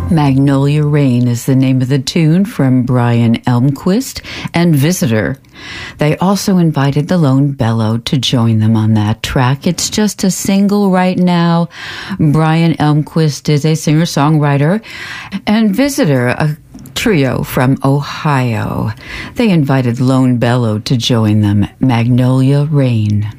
Magnolia Rain is the name of the tune from Brian Elmquist and Visitor. They also invited the Lone Bellow to join them on that track. It's just a single right now. Brian Elmquist is a singer-songwriter, and Visitor, a trio from Ohio. They invited Lone Bellow to join them, Magnolia Rain.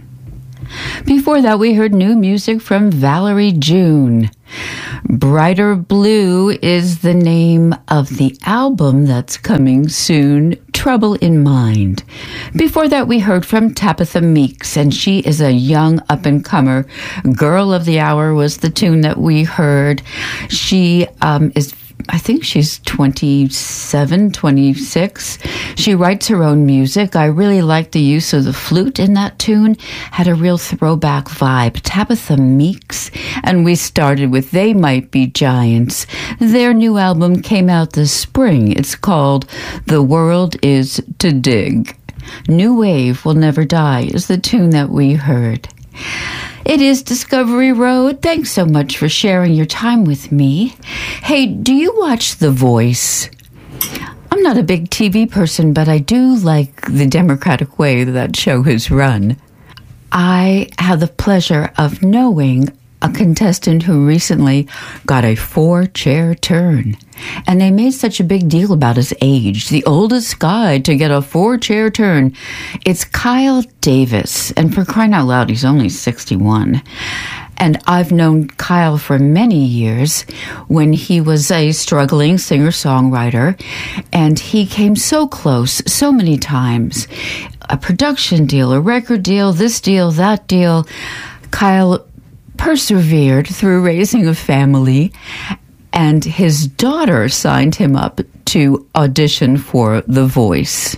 Before that, we heard new music from Valerie June. Brighter Blue is the name of the album that's coming soon, Trouble in Mind. Before that, we heard from Tabitha Meeks, and she is a young up-and-comer. Girl of the Hour was the tune that we heard. She I think she's 27, 26. She writes her own music. I really like the use of the flute in that tune. Had a real throwback vibe. Tabitha Meeks. And we started with They Might Be Giants. Their new album came out this spring. It's called The World Is to Dig. New Wave Will Never Die is the tune that we heard. It is Discovery Road. Thanks so much for sharing your time with me. Hey, do you watch The Voice? I'm not a big TV person, but I do like the democratic way that show is run. I have the pleasure of knowing a contestant who recently got a 4-chair turn. And they made such a big deal about his age, the oldest guy to get a 4-chair turn. It's Kyle Davis, and for crying out loud, he's only 61. And I've known Kyle for many years when he was a struggling singer-songwriter, and he came so close so many times. A production deal, a record deal, this deal, that deal. Kyle persevered through raising a family, and his daughter signed him up to audition for The Voice.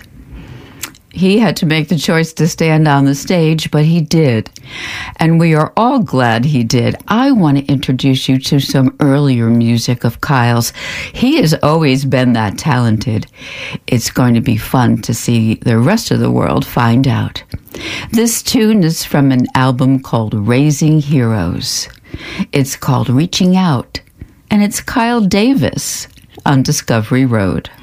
He had to make the choice to stand on the stage, but he did. And we are all glad he did. I want to introduce you to some earlier music of Kyle's. He has always been that talented. It's going to be fun to see the rest of the world find out. This tune is from an album called Raising Heroes. It's called Reaching Out, and it's Kyle Davis on Discovery Road.